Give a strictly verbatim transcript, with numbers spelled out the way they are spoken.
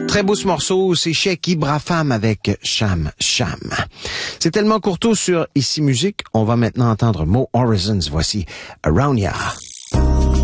Très beau ce morceau, c'est Cheikh Ibrahim avec Cham Cham. C'est tellement courtois sur Ici Musique, on va maintenant entendre Mo Horizons. Voici Around Ya.